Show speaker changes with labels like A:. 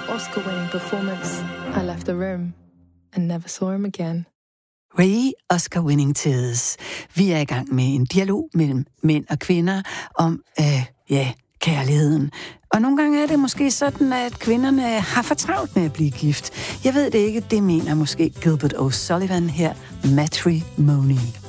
A: Oscar-winning performance, I left the room and never saw him again.
B: Ray, Oscar-winning Tears. Vi er i gang med en dialog mellem mænd og kvinder om, kærligheden. Og nogle gange er det måske sådan, at kvinderne har for travlt med at blive gift. Jeg ved det ikke, det mener måske Gilbert O'Sullivan her, Matrimony.